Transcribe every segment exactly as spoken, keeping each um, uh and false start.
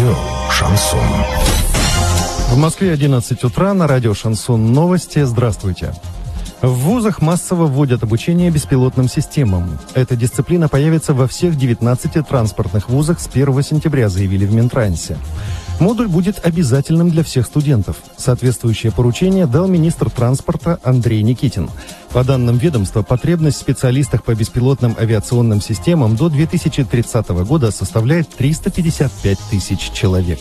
Радио «Шансон». В Москве одиннадцать утра, на радио «Шансон» новости. Здравствуйте. В вузах массово вводят обучение беспилотным системам. Эта дисциплина появится во всех девятнадцати транспортных вузах с первого сентября, заявили в Минтрансе. Модуль будет обязательным для всех студентов. Соответствующее поручение дал министр транспорта Андрей Никитин. По данным ведомства, потребность в специалистах по беспилотным авиационным системам до две тысячи тридцатого года составляет триста пятьдесят пять тысяч человек.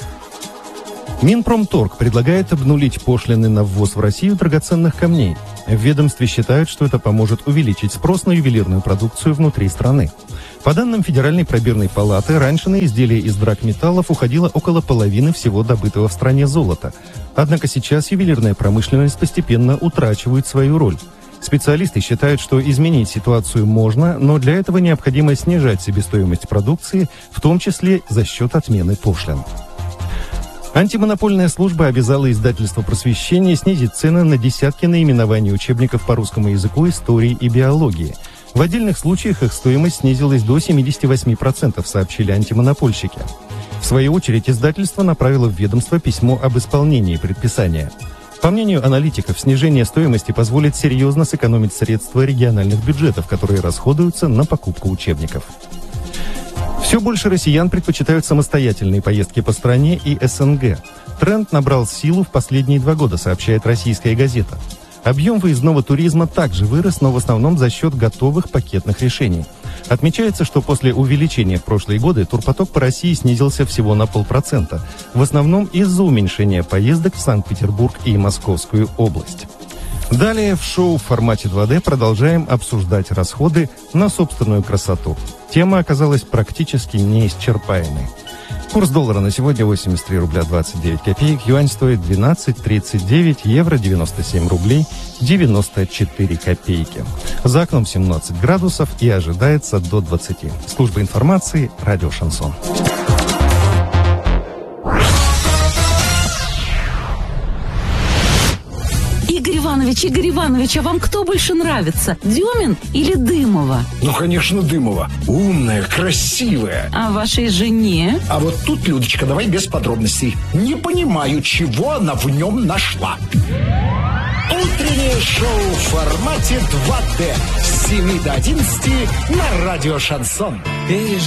Минпромторг предлагает обнулить пошлины на ввоз в Россию драгоценных камней. В ведомстве считают, что это поможет увеличить спрос на ювелирную продукцию внутри страны. По данным Федеральной пробирной палаты, раньше на изделия из драгметаллов уходило около половины всего добытого в стране золота. Однако сейчас ювелирная промышленность постепенно утрачивает свою роль. Специалисты считают, что изменить ситуацию можно, но для этого необходимо снижать себестоимость продукции, в том числе за счет отмены пошлин. Антимонопольная служба обязала издательство «Просвещение» снизить цены на десятки наименований учебников по русскому языку, истории и биологии. В отдельных случаях их стоимость снизилась до семидесяти восьми процентов, сообщили антимонопольщики. В свою очередь, издательство направило в ведомство письмо об исполнении предписания. По мнению аналитиков, снижение стоимости позволит серьезно сэкономить средства региональных бюджетов, которые расходуются на покупку учебников. Все больше россиян предпочитают самостоятельные поездки по стране и СНГ. Тренд набрал силу в последние два года, сообщает «Российская газета». Объем выездного туризма также вырос, но в основном за счет готовых пакетных решений. Отмечается, что после увеличения в прошлые годы турпоток по России снизился всего на полпроцента. В основном из-за уменьшения поездок в Санкт-Петербург и Московскую область. Далее в шоу в формате два дэ продолжаем обсуждать расходы на собственную красоту. Тема оказалась практически неисчерпаемой. Курс доллара на сегодня восемьдесят три рубля двадцать девять копеек, юань стоит двенадцать тридцать девять, евро девяносто семь рублей девяносто четыре копейки. За окном семнадцать градусов и ожидается до двадцати. Служба информации, радио «Шансон». Игорь Иванович, Игорь Иванович, а вам кто больше нравится, Дюмин или Дымова? Ну, конечно, Дымова. Умная, красивая. А вашей жене? А вот тут, Людочка, давай без подробностей. Не понимаю, чего она в нем нашла. Утреннее шоу в формате два дэ с семи до одиннадцати на радио «Шансон».